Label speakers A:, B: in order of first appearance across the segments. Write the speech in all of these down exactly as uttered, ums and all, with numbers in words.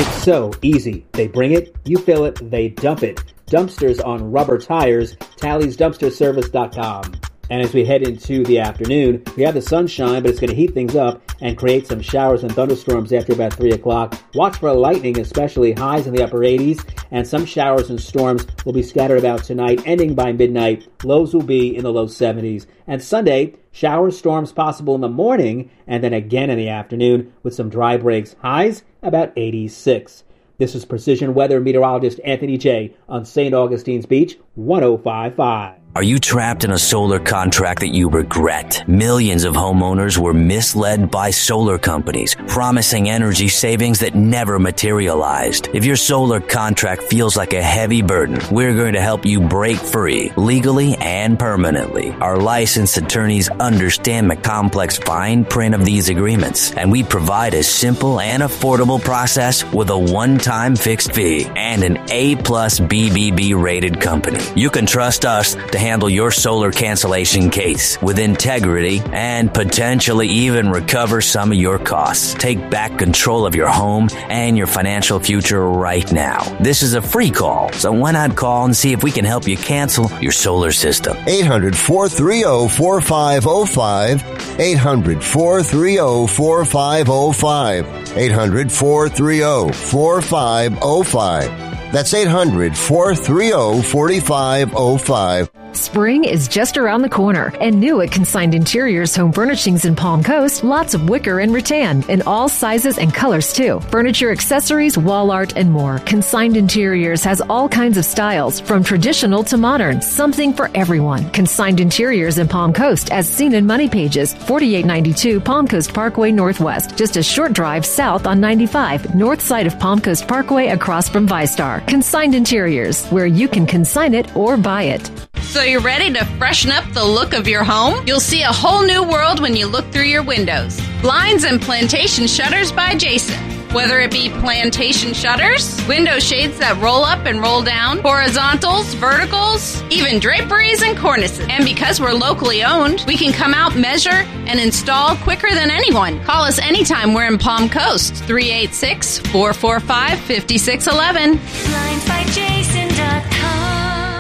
A: It's so easy. They bring it, you fill it, they dump it. Dumpsters on rubber tires, Tally's Dumpster Service dot com. And as we head into the afternoon, we have the sunshine, but it's going to heat things up and create some showers and thunderstorms after about three o'clock. Watch for lightning, especially highs in the upper eighties, and some showers and storms will be scattered about tonight, ending by midnight. Lows will be in the low seventies. And Sunday, showers, storms possible in the morning, and then again in the afternoon with some dry breaks. Highs about eighty-six. This is Precision Weather Meteorologist Anthony J. on Saint Augustine's Beach, one oh five point five.
B: Are you trapped in a solar contract that you regret? Millions of homeowners were misled by solar companies, promising energy savings that never materialized. If your solar contract feels like a heavy burden, we're going to help you break free, legally and permanently. Our licensed attorneys understand the complex fine print of these agreements, and we provide a simple and affordable process with a one-time fixed fee and an A plus B B B rated company. You can trust us to handle your solar cancellation case with integrity and potentially even recover some of your costs. Take back control of your home and your financial future right now. This is a free call, so why not call and see if we can help you cancel your solar system?
C: eight hundred, four three zero, four five zero five. eight hundred, four three zero, four five zero five. eight hundred, four three zero, four five zero five. That's eight hundred, four three zero, four five zero five.
D: Spring is just around the corner, and new at Consigned Interiors Home Furnishings in Palm Coast, lots of wicker and rattan in all sizes and colors too. Furniture, accessories, wall art, and more. Consigned Interiors has all kinds of styles, from traditional to modern, something for everyone. Consigned Interiors in Palm Coast, as seen in Money Pages, forty-eight ninety-two Palm Coast Parkway Northwest, just a short drive south on ninety-five, north side of Palm Coast Parkway across from ViStar. Consigned Interiors, where you can consign it or buy it.
E: So you're ready to freshen up the look of your home? You'll see a whole new world when you look through your windows. Blinds and Plantation Shutters by Jason. Whether it be plantation shutters, window shades that roll up and roll down, horizontals, verticals, even draperies and cornices. And because we're locally owned, we can come out, measure, and install quicker than anyone. Call us anytime we're in Palm Coast. three eight six, four four five, five six one one.
F: blinds by jason dot com.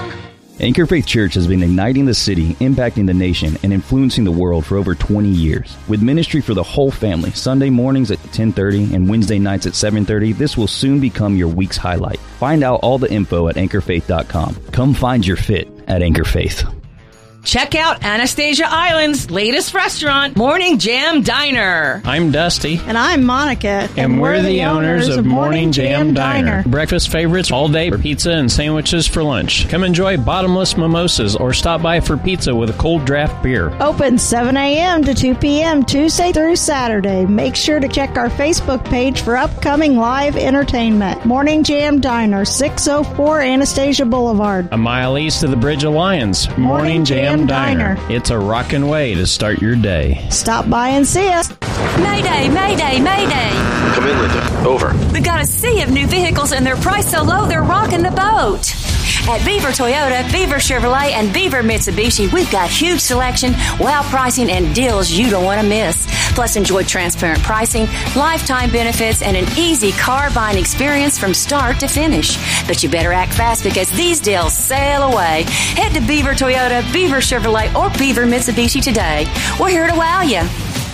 G: Anchor Faith Church has been igniting the city, impacting the nation, and influencing the world for over twenty years. With ministry for the whole family, Sunday mornings at ten thirty and Wednesday nights at seven thirty, this will soon become your week's highlight. Find out all the info at anchor faith dot com. Come find your fit at Anchor Faith.
H: Check out Anastasia Island's latest restaurant, Morning Jam Diner.
I: I'm Dusty.
J: And I'm Monica.
I: And, and we're, we're the, the owners, owners of Morning Jam, Jam Diner. Diner. Breakfast favorites all day for pizza and sandwiches for lunch. Come enjoy bottomless mimosas or stop by for pizza with a cold draft beer.
J: Open seven a.m. to two p.m. Tuesday through Saturday. Make sure to check our Facebook page for upcoming live entertainment. Morning Jam Diner, six oh four Anastasia Boulevard.
I: A mile east of the Bridge of Lions. Morning, Morning Jam Diner. Diner. It's a rockin' way to start your day.
J: Stop by and see us.
F: Mayday, mayday, mayday.
K: Come in, Linda. Over.
F: We got a sea of new vehicles and they're priced so low they're rocking the boat. At Beaver Toyota, Beaver Chevrolet, and Beaver Mitsubishi, we've got huge selection, wow pricing, and deals you don't want to miss. Plus, enjoy transparent pricing, lifetime benefits, and an easy car buying experience from start to finish. But you better act fast because these deals sail away. Head to Beaver Toyota, Beaver Chevrolet, or Beaver Mitsubishi today. We're here to wow you.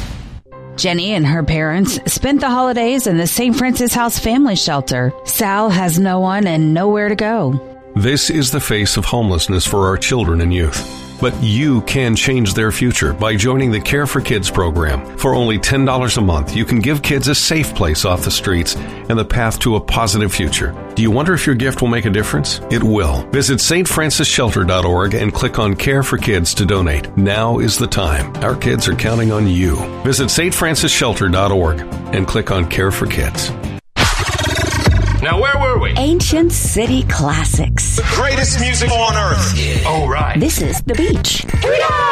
L: Jenny and her parents spent the holidays in the Saint Francis House Family Shelter. Sal has no one and nowhere to go.
M: This is the face of homelessness for our children and youth. But you can change their future by joining the Care for Kids program. For only ten dollars a month, you can give kids a safe place off the streets and the path to a positive future. Do you wonder if your gift will make a difference? It will. Visit s t francis shelter dot org and click on Care for Kids to donate. Now is the time. Our kids are counting on you. Visit s t francis shelter dot org and click on Care for Kids.
N: Now, where were we?
O: Ancient City Classics.
N: The greatest music on earth.
O: Yeah.
N: Oh, right.
O: This is The Beach.
N: Here we go!